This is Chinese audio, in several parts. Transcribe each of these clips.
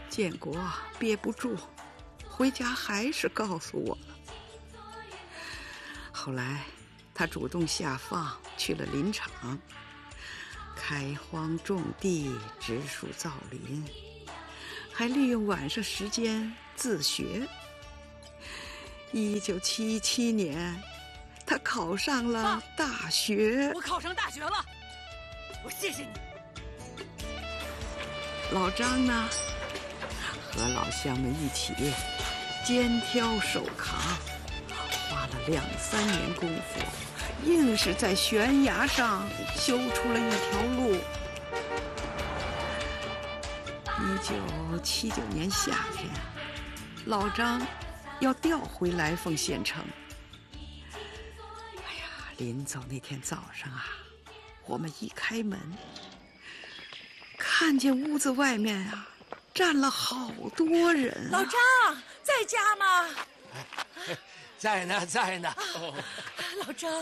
建国憋不住，回家还是告诉我了。后来他主动下放去了林场，开荒种地，植树造林，还利用晚上时间自学。1977年，他考上了大学。 我考上大学了，我谢谢你。 老张呢，和老乡们一起肩挑手扛，花了2、3年功夫，硬是在悬崖上修出了一条路。1979年夏天，老张要调回来凤县城。哎呀，临走那天早上啊，我们一开门，看见屋子外面啊站了好多人。 老张在家吗？ 在呢，在呢。 老张，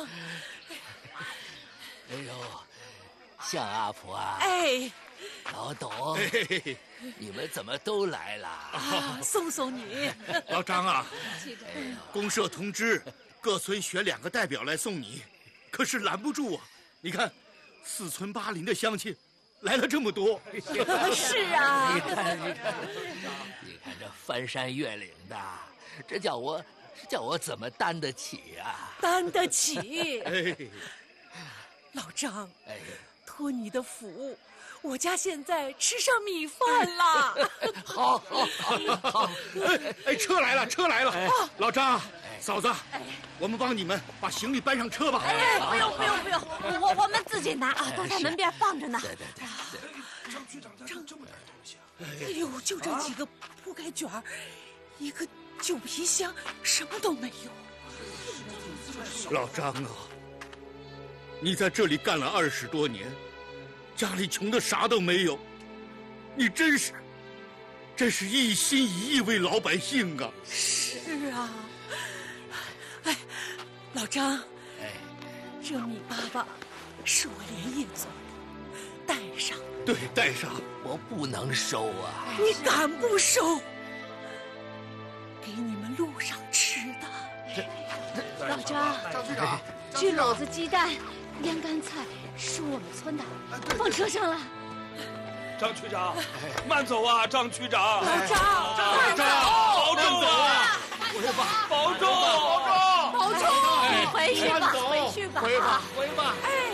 哎呦，向阿婆啊！ 哎， 老董，你们怎么都来了？ 送送你。 老张啊，公社通知各村选2个代表来送你，可是拦不住啊！你看，4村8邻的乡亲来了这么多。 是啊， 你看这翻山越岭的，这叫我怎么担得起啊？ 担得起。 哎， 老张， 哎， 托你的福，我家现在吃上米饭了。 好。 哎，车来了，车来了！老张，嫂子，我们帮你们把行李搬上车吧。 哎，不用，我们自己拿啊，都在门边放着呢。 对。 张局长带这么点东西啊？ 哎呦，就这几个铺盖卷儿，一个旧皮箱，什么都没有。 老张啊，你在这里干了20多年，家里穷的啥都没有，你真是一心一意为老百姓啊！ 是啊，哎，老张， 哎， 这米粑粑是我连夜做的，带上。 对，带上。 我不能收啊！ 你敢不收？给你们路上吃的。 老张， 张局长， 焗篓子、鸡蛋、腌干菜是我们村的，放车上了。 张区长，慢走啊，张区长。 老张， 保重啊！保重！ 保重，你回去吧，回去吧。 回吧。 哎。